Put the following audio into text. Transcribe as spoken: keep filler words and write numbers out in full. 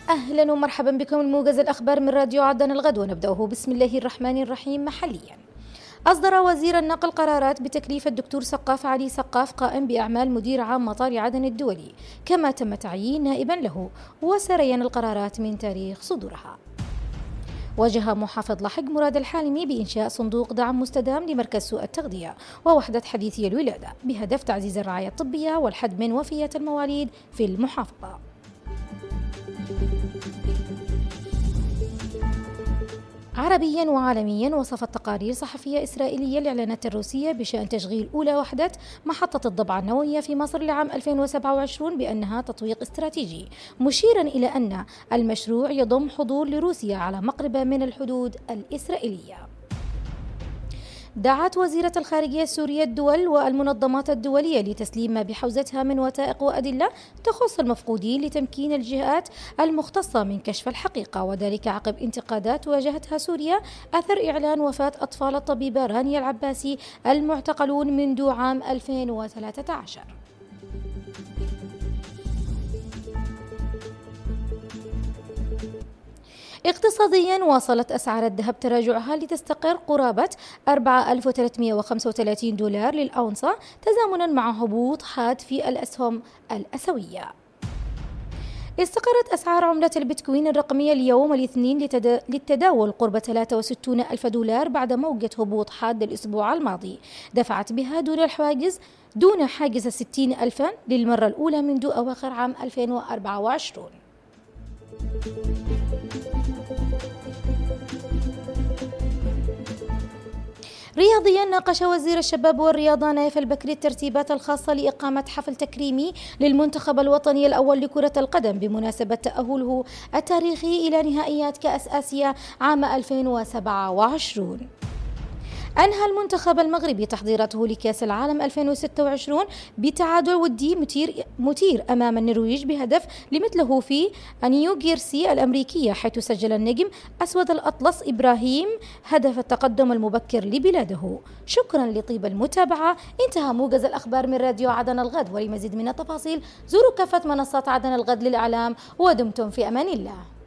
أهلا ومرحبا بكم. الموجز الأخبار من راديو عدن الغد، ونبدأه بسم الله الرحمن الرحيم. محليا، أصدر وزير النقل قرارات بتكليف الدكتور سقاف علي سقاف قائم بأعمال مدير عام مطار عدن الدولي، كما تم تعيين نائبا له وسريان القرارات من تاريخ صدورها. وجه محافظ لحج مراد الحالمي بإنشاء صندوق دعم مستدام لمركز سوء التغذية ووحدة حديثي الولادة بهدف تعزيز الرعاية الطبية والحد من وفيات المواليد في المحافظة. عربيا وعالميا، وصفت تقارير صحفية إسرائيلية الإعلانات الروسية بشأن تشغيل أولى وحدة محطة الضبعة النووية في مصر لعام ألفين وسبعة وعشرين بأنها تطويق استراتيجي، مشيرا إلى أن المشروع يضم حضور لروسيا على مقربة من الحدود الإسرائيلية. دعت وزيرة الخارجية السورية الدول والمنظمات الدولية لتسليم ما بحوزتها من وثائق وأدلة تخص المفقودين لتمكين الجهات المختصة من كشف الحقيقة، وذلك عقب انتقادات واجهتها سوريا أثر إعلان وفاة أطفال الطبيبة رانيا العباسي المعتقلون منذ عام ألفين وثلاثة عشر. اقتصاديا، واصلت أسعار الذهب تراجعها لتستقر قرابة أربعة آلاف وثلاثمئة وخمسة وثلاثين دولار للأونصة، تزامنا مع هبوط حاد في الأسهم الأسيوية. استقرت أسعار عملة البيتكوين الرقمية اليوم الاثنين للتداول قرب ثلاثة وستين ألف دولار بعد موجة هبوط حاد الأسبوع الماضي دفعت بها دون الحواجز دون حاجز ستين ألفا للمرة الأولى منذ أواخر عام ألفين وأربعة وعشرين. رياضيا، ناقش وزير الشباب والرياضة نايف البكري الترتيبات الخاصة لإقامة حفل تكريمي للمنتخب الوطني الأول لكرة القدم بمناسبة تأهله التاريخي إلى نهائيات كأس آسيا عام ألفين وسبعة وعشرين. أنهى المنتخب المغربي تحضيراته لكأس العالم ألفين وستة وعشرين بتعادل ودي مثير, مثير أمام النرويج بهدف لمثله في نيو جيرسي الأمريكية، حيث سجل النجم أسود الأطلس إبراهيم هدف التقدم المبكر لبلاده. شكرا لطيب المتابعة. انتهى موجز الأخبار من راديو عدن الغد، ولمزيد من التفاصيل زوروا كافة منصات عدن الغد للإعلام، ودمتم في أمان الله.